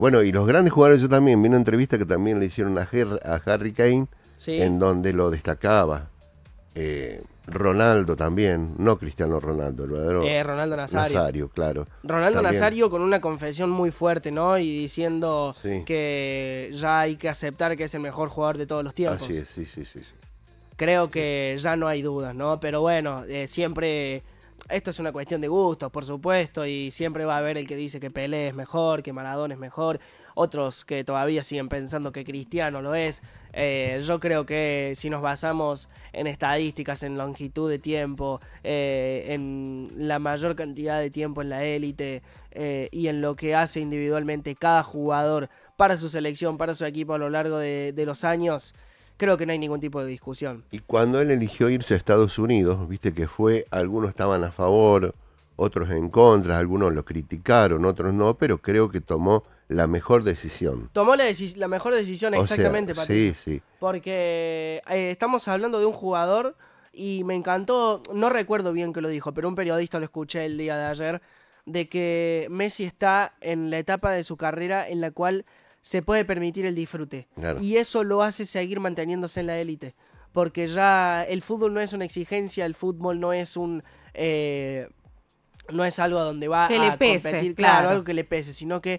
Bueno, y los grandes jugadores, yo también vi una entrevista que también le hicieron a Harry Kane, Sí. en donde lo destacaba. Ronaldo también, no Cristiano Ronaldo, el verdadero Ronaldo Nazario. Nazario, claro. Ronaldo También, Nazario con una confesión muy fuerte, ¿no? Y diciendo sí, que ya hay que aceptar que es el mejor jugador de todos los así tiempos. es, sí, sí, sí, sí. Creo Sí. que ya no hay dudas, ¿no? Pero bueno, siempre esto es una cuestión de gustos, por supuesto, y siempre va a haber el que dice que Pelé es mejor, que Maradona es mejor, otros que todavía siguen pensando que Cristiano lo es. Yo creo que si nos basamos en estadísticas, en longitud de tiempo, en la mayor cantidad de tiempo en la élite y en lo que hace individualmente cada jugador para su selección, para su equipo a lo largo de los años, creo que no hay ningún tipo de discusión. Y cuando él eligió irse a Estados Unidos, viste que fue, algunos estaban a favor, otros en contra, algunos lo criticaron, otros no, pero creo que tomó la mejor decisión. Tomó la mejor decisión O sea, exactamente, sí, Patricio. sí, Porque estamos hablando de un jugador y me encantó, no recuerdo bien que lo dijo, pero un periodista lo escuché el día de ayer, de que Messi está en la etapa de su carrera en la cual se puede permitir el disfrute. claro. Y eso lo hace seguir manteniéndose en la élite. Porque ya el fútbol no es una exigencia, el fútbol no es un... no es algo a donde Que va le a pese, competir, claro, claro. algo que le pese, sino que